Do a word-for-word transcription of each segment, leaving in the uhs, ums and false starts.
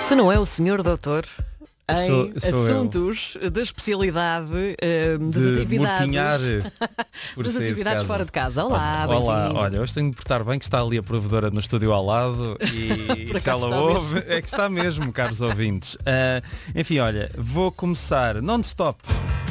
Se não é o senhor doutor em Sou- sou assuntos da especialidade uh, das de atividades, mortinhar por das sair de atividades casa. fora de casa. Olá, Olá, olá, bem-vindo. olha, hoje tenho de portar bem que está ali a provedora no estúdio ao lado e Por se acaso ela está ouve, mesmo. é que está mesmo, caros ouvintes. Ah, enfim, olha, vou começar non-stop.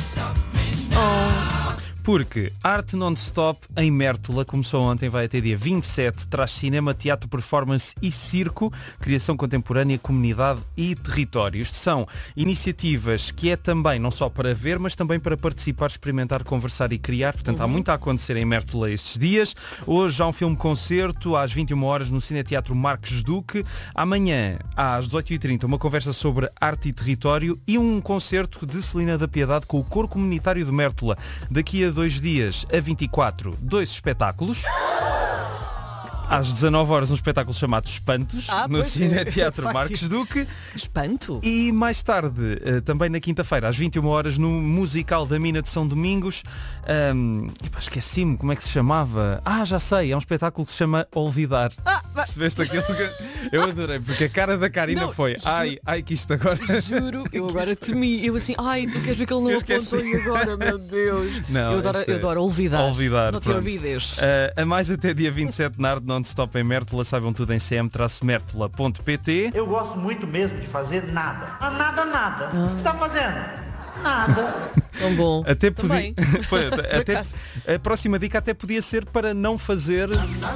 Porque Arte Non-Stop em Mértola começou ontem, vai até dia vinte e sete, traz cinema, teatro, performance e circo, criação contemporânea, comunidade e território. Isto são iniciativas que é também não só para ver, mas também para participar, experimentar, conversar e criar. Portanto, uhum. há muito a acontecer em Mértola estes dias. Hoje há um filme-concerto às vinte e uma horas no Cineteatro Marques Duque. Amanhã, às dezoito e trinta, uma conversa sobre arte e território e um concerto de Celina da Piedade com o Coro Comunitário de Mértola. Daqui a dois dias, a vinte e quatro, dois espetáculos. Às dezanove horas, um espetáculo chamado Espantos, Ah, no pois, Cineteatro é, Marques Duque. Espanto. E mais tarde, eh, também na quinta-feira, às vinte e uma horas, no musical da Mina de São Domingos. Um, epá, esqueci-me como é que se chamava. Ah, já sei, é um espetáculo que se chama Olvidar. Ah, vai- Percebeste aquilo que eu adorei, porque a cara da Karina Não, foi juro- ai, ai que isto agora... Juro, eu agora temi. Eu assim, ai, tu queres ver que ele não Eu esqueci. apontou e agora, meu Deus. Não, eu, adoro, esta é- eu adoro olvidar. Olvidar, Não te pronto. olvides. Uh, a mais até dia vinte e sete na Arte Non-Stop em Mértola. Saibam tudo em c m traço mértola ponto p t. Eu gosto muito mesmo de fazer nada. Ah, nada, nada. O que você está fazendo? Nada. Tão bom. Até Também. podia, Pois, até, acaso. a próxima dica até podia ser para não fazer.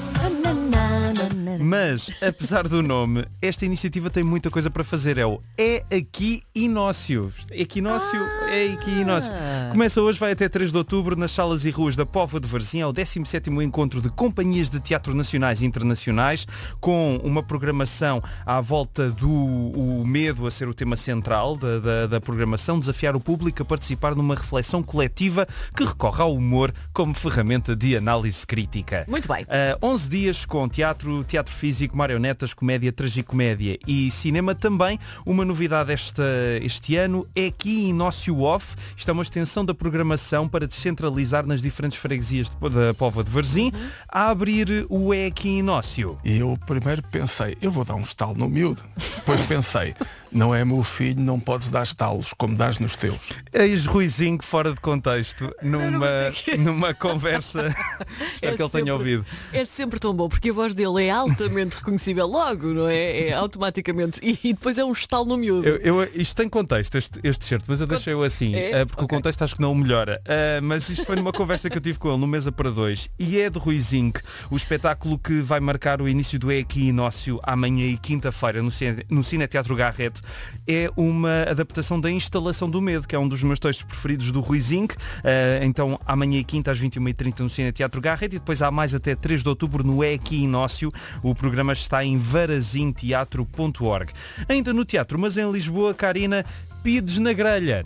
Mas, apesar do nome, esta iniciativa tem muita coisa para fazer. É o É Aqui Inócio. Equinócio, é Equinócio. Começa hoje, vai até três de outubro, nas salas e ruas da Póvoa de Varzim. É o décimo sétimo encontro de companhias de teatro nacionais e internacionais, com uma programação à volta do o medo a ser o tema central da, da, da programação, desafiar o público a participar numa reflexão coletiva que recorre ao humor como ferramenta de análise crítica. Muito bem. Uh, onze dias com teatro, teatro físico, marionetas, comédia, tragicomédia e cinema também. Uma novidade esta, este ano é aqui Inócio Off. Isto é uma extensão da programação para descentralizar nas diferentes freguesias de- da Póvoa de Varzim, a abrir o É Aqui Inócio. E eu primeiro pensei, eu vou dar um estalo no miúdo. Depois pensei, não é meu filho, não podes dar estalos como dás nos teus. Eis Ruizinho fora de contexto, numa, numa conversa. Espero É que ele tenha sempre- ouvido. É sempre tão bom, porque a voz dele é altamente reconhecível logo, não é? É automaticamente. E, e depois é um estalo no miúdo. Eu, eu- isto tem contexto, este, este certo, mas eu deixei-o assim, É? eh, porque Ok. o contexto acho que não o melhora. Eh, mas isto foi numa conversa que eu tive com ele no Mesa para Dois e é de Ruizinho, o espetáculo que vai marcar o início do É Aqui Inócio amanhã e quinta-feira no, Cine, no Cineteatro Garrett. É uma adaptação da Instalação do Medo, que é um dos meus textos preferidos do Ruizinho. Eh, então amanhã e quinta às vinte e uma e trinta no Cineteatro Garrett e depois há mais até três de outubro no É Aqui Inócio. O programa está em varazim teatro ponto org. Ainda no teatro, mas em Lisboa, Karina, Pides na Grelha.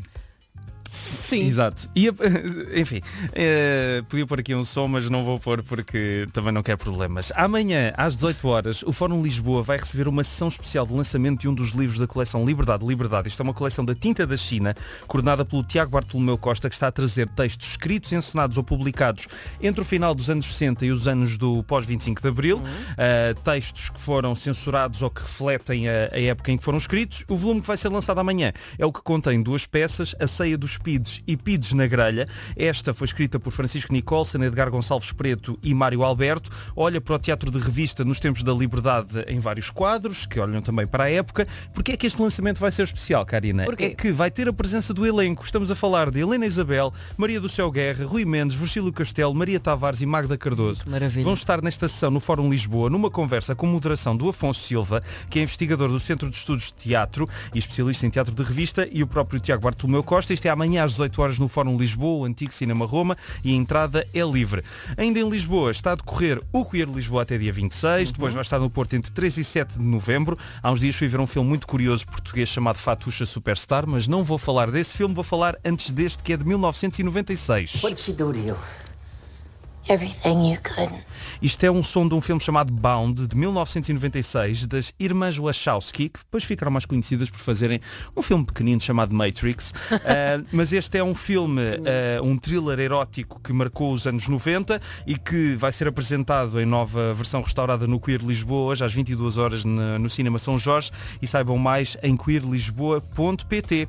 Sim. Exato. E, enfim, eh, podia pôr aqui um som, mas não vou pôr porque também não quero problemas. Amanhã, às dezoito horas, o Fórum Lisboa vai receber uma sessão especial de lançamento de um dos livros da coleção Liberdade, Liberdade. Isto é uma coleção da Tinta da China, coordenada pelo Tiago Bartolomeu Costa, que está a trazer textos escritos, encenados ou publicados entre o final dos anos sessenta e os anos do pós vinte e cinco de Abril. Uh, textos que foram censurados ou que refletem a, a época em que foram escritos. O volume que vai ser lançado amanhã é o que contém duas peças, A Ceia dos Pides e Pides na Grelha. Esta foi escrita por Francisco Nicolson, Edgar Gonçalves Preto e Mário Alberto. Olha para o teatro de revista nos tempos da liberdade em vários quadros, que olham também para a época. Porque é que este lançamento vai ser especial, Karina? Porquê? É que vai ter a presença do elenco. Estamos a falar de Helena Isabel, Maria do Céu Guerra, Rui Mendes, Virgílio Castelo, Maria Tavares e Magda Cardoso. Maravilha. Vão estar nesta sessão no Fórum Lisboa, numa conversa com moderação do Afonso Silva, que é investigador do Centro de Estudos de Teatro e especialista em teatro de revista, e o próprio Tiago Bartolomeu Costa. Isto é amanhã às dezoito horas no Fórum Lisboa, o antigo Cinema Roma, e a entrada é livre. Ainda em Lisboa está a decorrer o Queer Lisboa até dia vinte e seis, depois vai estar no Porto entre três e sete de novembro. Há uns dias fui ver um filme muito curioso português chamado Fatucha Superstar, mas não vou falar desse filme, vou falar antes deste, que é de mil novecentos e noventa e seis. What did she do to you? everything you could. Isto é um som de um filme chamado Bound, de mil novecentos e noventa e seis, das irmãs Wachowski, que depois ficaram mais conhecidas por fazerem um filme pequenino chamado Matrix. uh, mas este é um filme, uh, um thriller erótico que marcou os anos noventa e que vai ser apresentado em nova versão restaurada no Queer Lisboa, hoje às vinte e duas horas no, no Cinema São Jorge, e saibam mais em queer lisboa ponto pt.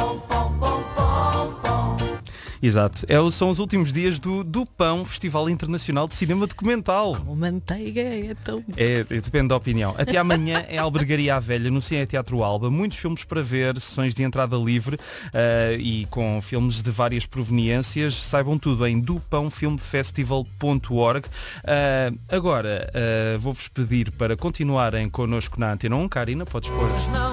Exato. É, são os últimos dias do, do Pão, Festival Internacional de Cinema Documental. Com manteiga é tão... É, depende da opinião. Até amanhã é a Albergaria à Velha, no Cine Teatro Alba. Muitos filmes para ver, sessões de entrada livre uh, e com filmes de várias proveniências. Saibam tudo em do pão film festival ponto org. Uh, agora, uh, vou-vos pedir para continuarem connosco na Antena um. Karina, podes pôr...